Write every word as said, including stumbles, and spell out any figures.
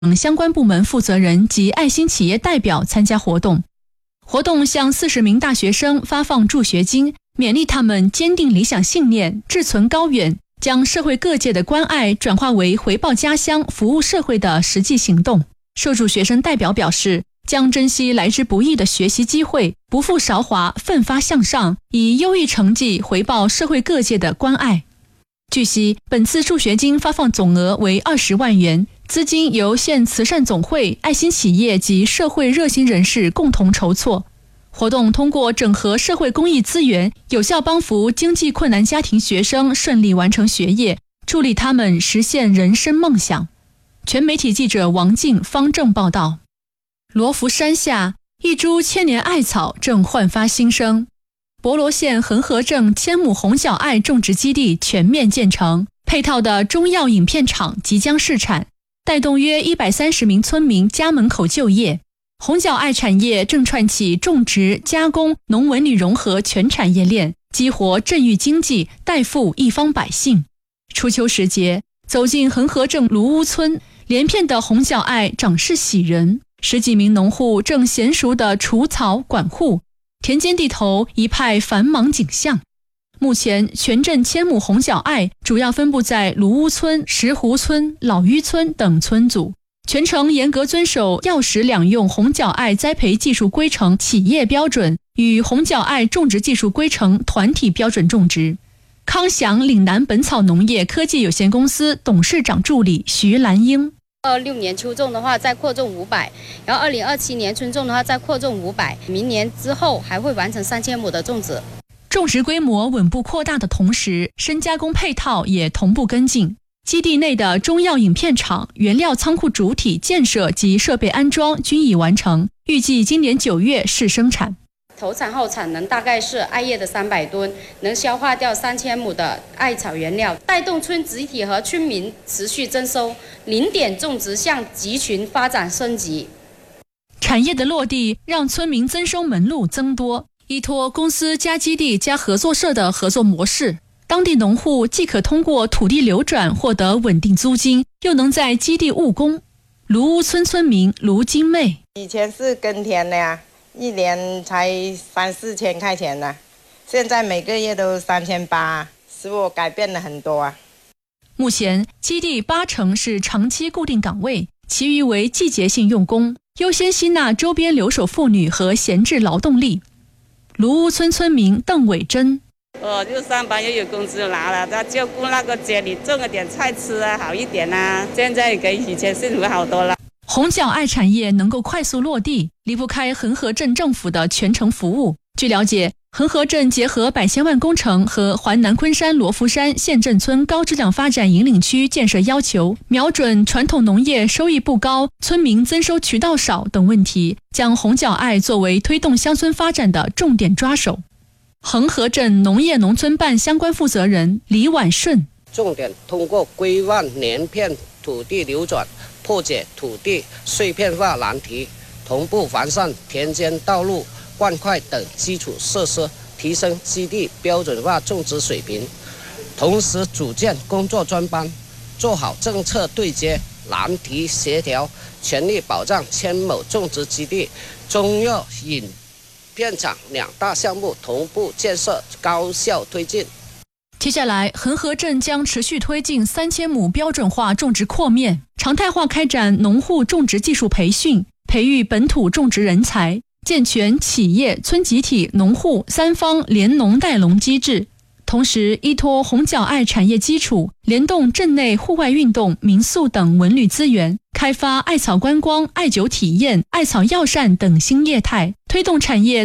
相关部门负责人及爱心企业代表参加活动。活动向四十名大学生发放助学金，勉励他们坚定理想信念，志存高远，将社会各界的关爱转化为回报家乡、服务社会的实际行动。受助学生代表表示，将珍惜来之不易的学习机会，不负韶华，奋发向上，以优异成绩回报社会各界的关爱。据悉，本次助学金发放总额为二十万元，资金由县慈善总会、爱心企业及社会热心人士共同筹措。活动通过整合社会公益资源，有效帮扶经济困难家庭学生顺利完成学业，助力他们实现人生梦想。全媒体记者王静、方正报道。罗浮山下，一株千年艾草正焕发新生。博罗县恒河镇千亩红角艾种植基地全面建成，配套的中药饮片厂即将试产，带动约一百三十名村民家门口就业。红角艾产业正串起种植、加工、农文旅融合全产业链，激活镇域经济，带富一方百姓。初秋时节，走进恒河镇芦屋村，连片的红角艾长势喜人，十几名农户正娴熟地除草管护，田间地头一派繁忙景象。目前全镇千亩红角艾主要分布在芦屋村、石湖村、老圩村等村组，全程严格遵守药食两用红角艾栽培技术规程企业标准与红角艾种植技术规程团体标准种植。康祥岭南本草农业科技有限公司董事长助理徐兰英， 二六年秋种的话再扩种五百，然后二零二七年春种的话再扩种五百，明年之后还会完成三千亩的种植。 种植规模稳步扩大的同时，深加工配套也同步跟进。基地内的中药饮片厂、原料仓库主体建设及设备安装均已完成，预计今年九月试生产。 投产后产能大概是艾叶的三百吨，能消化掉三千亩的艾草原料，带动村集体和村民持续增收，零点种植向集群发展升级。 产业的落地让村民增收门路增多，依托公司加基地加合作社的合作模式，当地农户既可通过土地流转获得稳定租金，又能在基地务工。芦屋村村民卢金妹， 以前是耕田的呀，一年才三四千块钱呢，现在每个月都三千八，使我改变了很多啊。 目前基地八成是长期固定岗位，其余为季节性用工，优先吸纳周边留守妇女和闲置劳动力。芦屋村村民邓伟珍， 我就上班又有工资拿了，他照顾那个家里种了点菜吃啊，好一点啊，现在比以前幸福好多了。 红角艾产业能够快速落地，离不开恒河镇政府的全程服务。据了解，恒河镇结合百千万工程和环南昆山罗浮山县镇村高质量发展引领区建设要求，瞄准传统农业收益不高、村民增收渠道少等问题，将红角艾作为推动乡村发展的重点抓手。恒河镇农业农村办相关负责人李婉顺， 重点通过规范连片土地流转，破解土地碎片化难题，同步完善田间道路、灌溉等基础设施，提升基地标准化种植水平。同时组建工作专班，做好政策对接、难题协调，全力保障千亩种植基地、中药饮片厂两大项目同步建设，高效推进。 接下来，恒河镇将持续推进三千亩标准化种植扩面，常态化开展农户种植技术培训，培育本土种植人才，健全企业、村集体、农户三方联农带农机制。同时，依托红角艾产业基础，联动镇内户外运动、民宿等文旅资源，开发艾草观光、艾灸体验、艾草药膳等新业态，推动产业